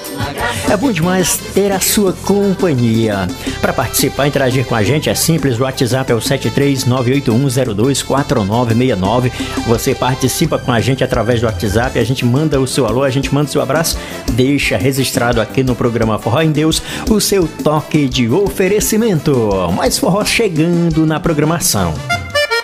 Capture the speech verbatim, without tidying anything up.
É bom demais ter a sua companhia. Para participar e interagir com a gente é simples, o WhatsApp é o sete três nove oito um zero dois quatro nove seis nove. Você participa com a gente através do WhatsApp, a gente manda o seu alô, a gente manda o seu abraço, deixa registrado aqui no programa Forró em Deus o seu toque de oferecimento. Mais forró chegando na programação.